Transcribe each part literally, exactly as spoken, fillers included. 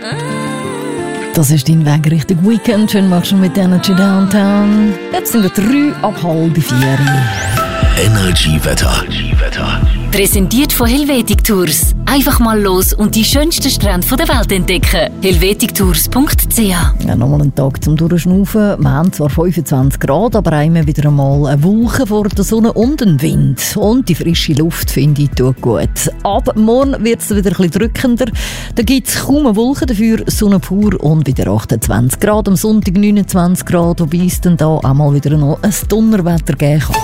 Das ist dein Weg Richtung Weekend. Schön machst du mit Energy Downtown. Jetzt sind wir drei ab halb vier. Energy Wetter. Präsentiert von Helvetic Tours. Einfach mal los und die schönsten Strände der Welt entdecken. helvetic tours punkt c h. Ja, nochmal einen Tag zum Durchschnaufen. Wir haben zwar fünfundzwanzig Grad, aber immer wieder einmal eine Wolke vor der Sonne und ein Wind. Und die frische Luft, finde ich, tut gut. Ab morgen wird es wieder ein bisschen drückender. Da gibt es kaum eine Wolke, dafür Sonne pur und wieder achtundzwanzig Grad. Am Sonntag neunundzwanzig Grad, wobei es dann da auch mal wieder noch ein Donnerwetter geben kann.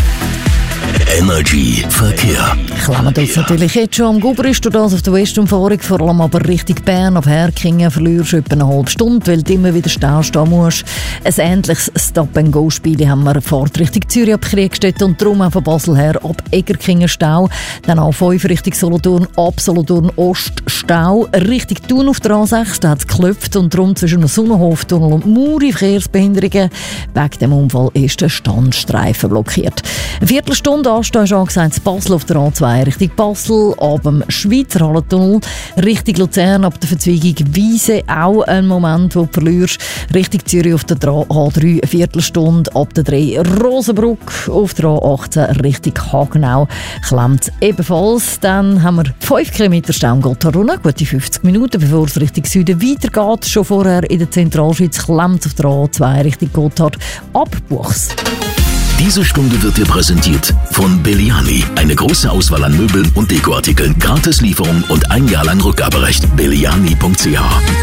Energy Verkehr. Klemmen uns natürlich jetzt schon am Gubrist und das auf der Westumfahrung, vor allem aber Richtung Bern, auf Herkingen verlierst du etwa eine halbe Stunde, weil du immer wieder Stau stehen musst. Ein ähnliches Stop-and-Go-Spiel haben wir Fahrt Richtung Zürich ab Kriegstedt und darum auch von Basel her ab Egerkingen Stau. Dann auch fünf Richtung Solothurn, ab Solothurn Ost Stau. Richtung Thun auf der A sechs, da hat es geklopft und darum zwischen dem Sonnenhoftunnel und Muri Verkehrsbehinderungen. Wegen dem Unfall ist der Standstreifen blockiert. Eine Viertelstunde Anstehen ist angesagt in Basel auf der A zwei Richtung Basel, ab dem Schweizer Hallentunnel Richtung Luzern, ab der Verzweigung Wiese auch ein Moment, wo du verlierst. Richtung Zürich auf der A drei eine Viertelstunde, ab der drei Rosenbruck auf der A achtzehn Richtung Hagenau klemmt ebenfalls. Dann haben wir fünf Kilometer Stau am Gotthardtunnel, gute fünfzig Minuten, bevor es Richtung Süden weitergeht. Schon vorher in der Zentralschweiz klemmt auf der A zwei Richtung Gotthard ab Buchs. Diese Stunde wird dir präsentiert von Belliani. Eine große Auswahl an Möbeln und Dekoartikeln, Gratislieferung und ein Jahr lang Rückgaberecht. belliani punkt c h